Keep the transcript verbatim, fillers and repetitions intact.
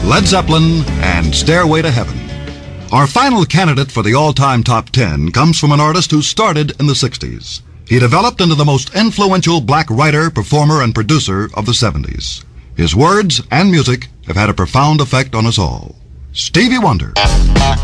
Led Zeppelin, and Stairway to Heaven. Our final candidate for the all-time top ten comes from an artist who started in the sixties. He developed into the most influential black writer, performer, and producer of the seventies. His words and music have had a profound effect on us all. Stevie Wonder.